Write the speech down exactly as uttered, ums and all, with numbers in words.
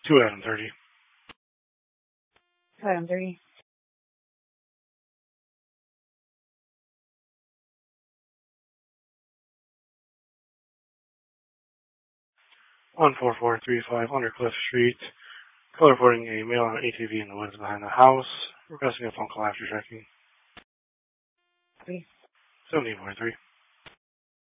Two item thirty. Two item thirty. One four four three five Undercliff Street. Call reporting a male on an A T V in the woods behind the house. Requesting a phone call after checking. Three. Seventeen point three.